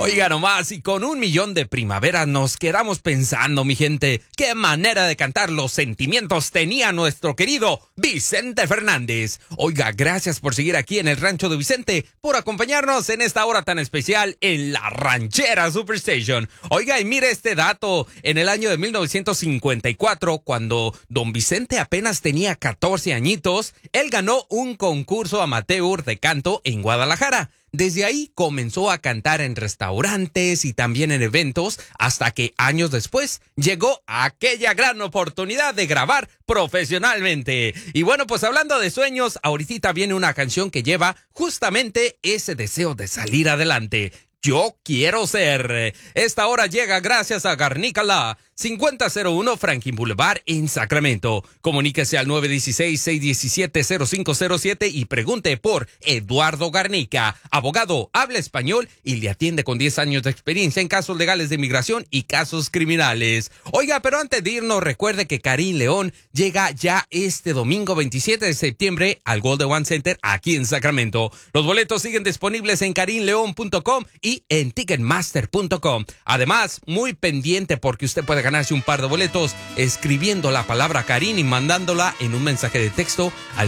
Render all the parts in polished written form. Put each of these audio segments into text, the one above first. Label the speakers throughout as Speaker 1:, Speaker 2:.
Speaker 1: Oiga nomás, y con 1,000,000 de primaveras nos quedamos pensando, mi gente, qué manera de cantar los sentimientos tenía nuestro querido Vicente Fernández. Oiga, gracias por seguir aquí en el Rancho de Vicente, por acompañarnos en esta hora tan especial en la Ranchera Superstation. Oiga, y mire este dato, en el año de 1954, cuando don Vicente apenas tenía 14 añitos, él ganó un concurso amateur de canto en Guadalajara. Desde ahí comenzó a cantar en restaurantes y también en eventos, hasta que años después llegó aquella gran oportunidad de grabar profesionalmente. Y bueno, pues hablando de sueños, ahorita viene una canción que lleva justamente ese deseo de salir adelante. Yo quiero ser. Esta hora llega gracias a Garnícala, 5001 Franklin Boulevard en Sacramento. Comuníquese al 916-617-0507 y pregunte por Eduardo Garnica. Abogado, habla español y le atiende con 10 años de experiencia en casos legales de inmigración y casos criminales. Oiga, pero antes de irnos, recuerde que Karim León llega ya este domingo 27 de septiembre al Golden One Center aquí en Sacramento. Los boletos siguen disponibles en karimleon.com y en ticketmaster.com. Además, muy pendiente porque usted puede ganarse un par de boletos escribiendo la palabra Karim y mandándola en un mensaje de texto al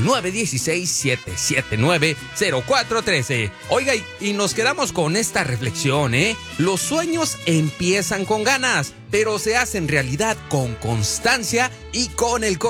Speaker 1: 916-779-0413. Oiga, y nos quedamos con esta reflexión, Los sueños empiezan con ganas, pero se hacen realidad con constancia y con el corazón.